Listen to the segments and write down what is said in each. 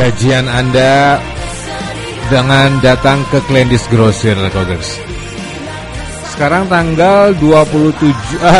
gajian Anda dengan datang ke Klendis Grosir, Kogers. Sekarang tanggal 26.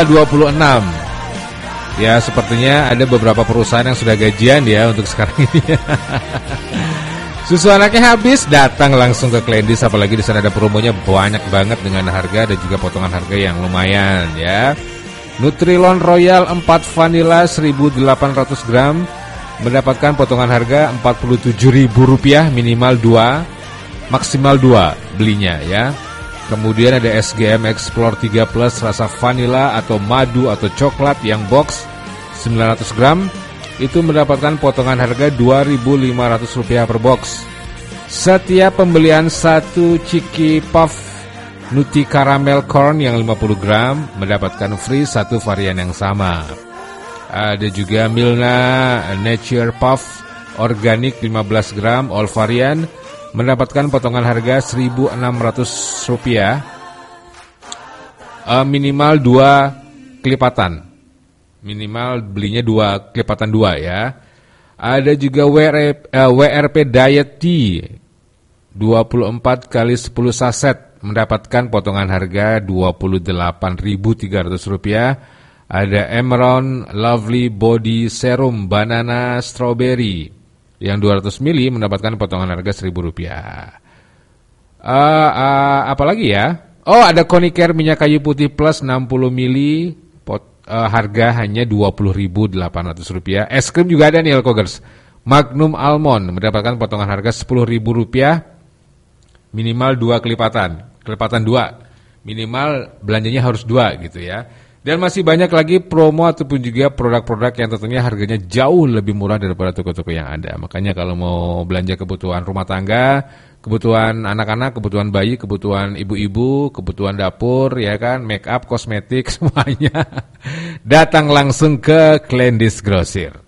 Ya, sepertinya ada beberapa perusahaan yang sudah gajian ya untuk sekarang ini. Susu anaknya habis, datang langsung ke Klendis, apalagi di sana ada promonya banyak banget dengan harga dan juga potongan harga yang lumayan ya. Nutrilon Royal 4 vanilla 1.800 gram mendapatkan potongan harga Rp47.000, minimal 2, maksimal 2 belinya ya. Kemudian ada SGM Explore 3 Plus rasa vanilla atau madu atau coklat yang box 900 gram itu mendapatkan potongan harga Rp2.500 per box. Setiap pembelian 1 Ciki Puff Nutty Caramel Corn yang 50 gram mendapatkan free 1 varian yang sama. Ada juga Milna Nature Puff Organic 15 gram all varian mendapatkan potongan harga Rp1.600, minimal 2 kelipatan. Minimal belinya 2 kelipatan 2 ya. Ada juga WRP Diet Tea 24 kali 10 saset mendapatkan potongan harga Rp28.300. Ada Emerald Lovely Body Serum Banana Strawberry yang 200 ml mendapatkan potongan harga Rp1.000. Apalagi ya? Oh, ada Konicare minyak kayu putih plus 60 ml, harga hanya Rp20.800. Es krim juga ada nih, Elkogers. Magnum Almond mendapatkan potongan harga Rp10.000, minimal 2 kelipatan 2, minimal belanjanya harus 2 gitu ya. Dan masih banyak lagi promo ataupun juga produk-produk yang tentunya harganya jauh lebih murah daripada toko-toko yang ada. Makanya kalau mau belanja kebutuhan rumah tangga, kebutuhan anak-anak, kebutuhan bayi, kebutuhan ibu-ibu, kebutuhan dapur, ya kan, make up, kosmetik, semuanya, datang langsung ke Klendis Grosir.